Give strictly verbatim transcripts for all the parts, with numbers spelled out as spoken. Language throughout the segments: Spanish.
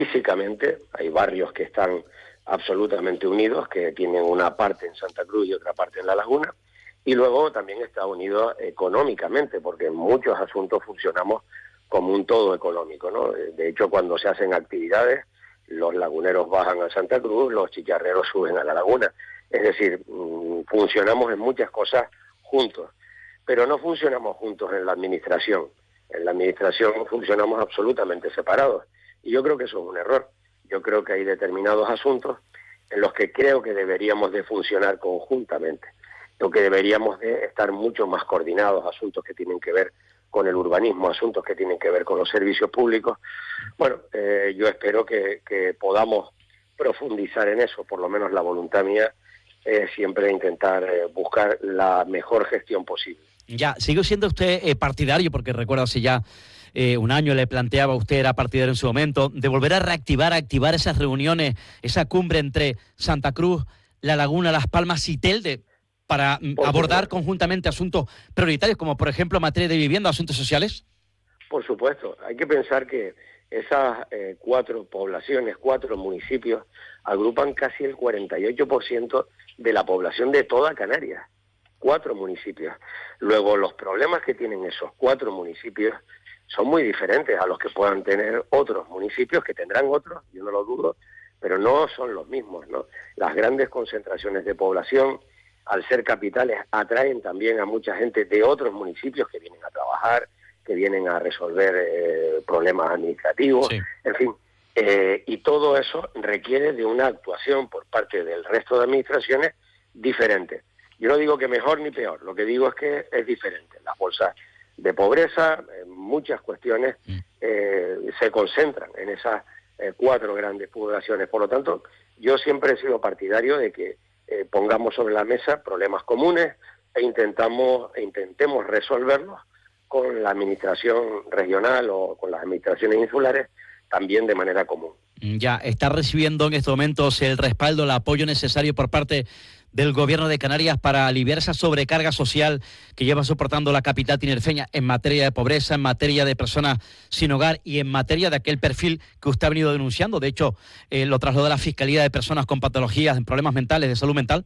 físicamente hay barrios que están absolutamente unidos, que tienen una parte en Santa Cruz y otra parte en La Laguna, y luego también está unido económicamente, porque en muchos asuntos funcionamos como un todo económico, ¿no? De hecho, cuando se hacen actividades, los laguneros bajan a Santa Cruz, los chicharreros suben a La Laguna. Es decir, funcionamos en muchas cosas juntos, pero no funcionamos juntos en la administración. En la administración funcionamos absolutamente separados, y yo creo que eso es un error. Yo creo que hay determinados asuntos en los que creo que deberíamos de funcionar conjuntamente, lo que deberíamos de estar mucho más coordinados, asuntos que tienen que ver con el urbanismo, asuntos que tienen que ver con los servicios públicos. Bueno, eh, yo espero que, que podamos profundizar en eso, por lo menos la voluntad mía es siempre intentar eh, buscar la mejor gestión posible. Ya, ¿sigue siendo usted eh, partidario? Porque recuerdo hace ya eh, un año le planteaba, usted era partidario en su momento, de volver a reactivar, a activar esas reuniones, esa cumbre entre Santa Cruz, La Laguna, Las Palmas y Telde, para por abordar supuesto. conjuntamente asuntos prioritarios, como por ejemplo materia de vivienda, asuntos sociales? Por supuesto, hay que pensar que esas eh, cuatro poblaciones, cuatro municipios, agrupan casi el cuarenta y ocho por ciento de la población de toda Canarias. Cuatro municipios. Luego, los problemas que tienen esos cuatro municipios son muy diferentes a los que puedan tener otros municipios, que tendrán otros, yo no lo dudo, pero no son los mismos, ¿no? Las grandes concentraciones de población, al ser capitales, atraen también a mucha gente de otros municipios que vienen a trabajar, que vienen a resolver eh, problemas administrativos, sí. En fin, eh, y todo eso requiere de una actuación por parte del resto de administraciones diferente. Yo no digo que mejor ni peor, lo que digo es que es diferente. Las bolsas de pobreza, eh, muchas cuestiones eh, se concentran en esas eh, cuatro grandes poblaciones. Por lo tanto, yo siempre he sido partidario de que eh, pongamos sobre la mesa problemas comunes e intentamos e intentemos resolverlos con la administración regional o con las administraciones insulares también de manera común. Ya, ¿está recibiendo en estos momentos el respaldo, el apoyo necesario por parte del Gobierno de Canarias para aliviar esa sobrecarga social que lleva soportando la capital tinerfeña en materia de pobreza, en materia de personas sin hogar y en materia de aquel perfil que usted ha venido denunciando? De hecho, eh, lo trasladó a la Fiscalía de Personas con Patologías, en problemas mentales, de salud mental.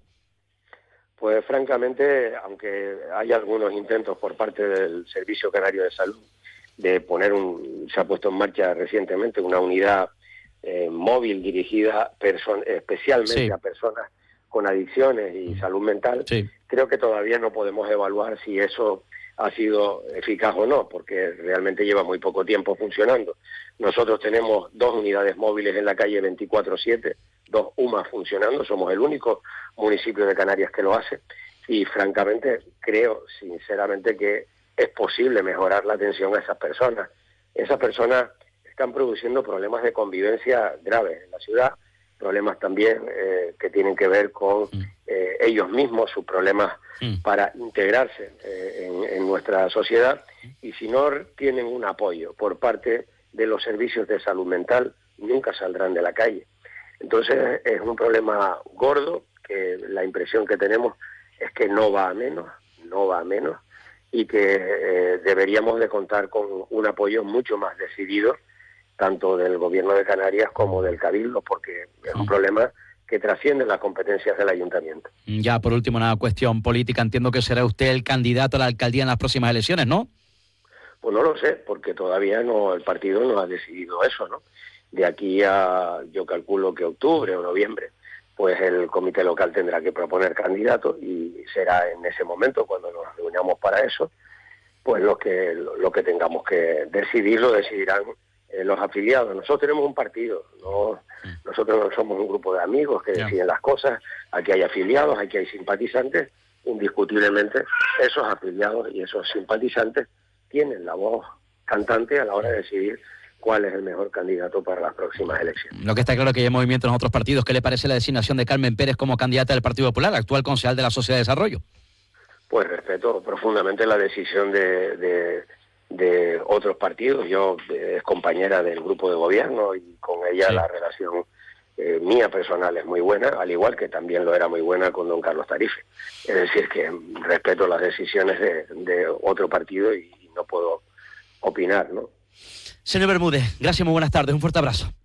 Pues francamente, aunque hay algunos intentos por parte del Servicio Canario de Salud de poner un, se ha puesto en marcha recientemente una unidad eh, móvil dirigida person- especialmente sí. a personas con adicciones y salud mental, sí. Creo que todavía no podemos evaluar si eso ha sido eficaz o no, porque realmente lleva muy poco tiempo funcionando. Nosotros tenemos dos unidades móviles en la calle veinticuatro siete, dos U M A funcionando, somos el único municipio de Canarias que lo hace, y francamente creo sinceramente que es posible mejorar la atención a esas personas. Esas personas están produciendo problemas de convivencia graves en la ciudad, problemas también eh, que tienen que ver con eh, ellos mismos, sus problemas mm. para integrarse eh, en, en nuestra sociedad, y si no tienen un apoyo por parte de los servicios de salud mental, nunca saldrán de la calle. Entonces es un problema gordo, que la impresión que tenemos es que no va a menos, no va a menos, y que eh, deberíamos de contar con un apoyo mucho más decidido, tanto del Gobierno de Canarias como del Cabildo, porque es un problema que trasciende las competencias del Ayuntamiento. Ya, por último, una cuestión política. Entiendo que será usted el candidato a la alcaldía en las próximas elecciones, ¿no? Pues no lo sé, porque todavía no el partido no ha decidido eso, ¿no? De aquí a, yo calculo que octubre o noviembre, pues el comité local tendrá que proponer candidatos, y será en ese momento, cuando nos reunamos para eso, pues lo que, lo que tengamos que decidir, lo decidirán eh, los afiliados. Nosotros tenemos un partido, no, nosotros no somos un grupo de amigos que deciden yeah. las cosas. Aquí hay afiliados, aquí hay simpatizantes. Indiscutiblemente esos afiliados y esos simpatizantes tienen la voz cantante a la hora de decidir cuál es el mejor candidato para las próximas elecciones. Lo que está claro es que hay movimientos en otros partidos. ¿Qué le parece la designación de Carmen Pérez como candidata del Partido Popular, actual concejal de la Sociedad de Desarrollo? Pues respeto profundamente la decisión de, de, de otros partidos. Yo eh, es compañera del grupo de gobierno, y con ella sí. la relación eh, mía personal es muy buena, al igual que también lo era muy buena con don Carlos Tarife. Es decir, que respeto las decisiones de, de otro partido y no puedo opinar, ¿no? Señor Bermúdez, gracias, muy buenas tardes, un fuerte abrazo.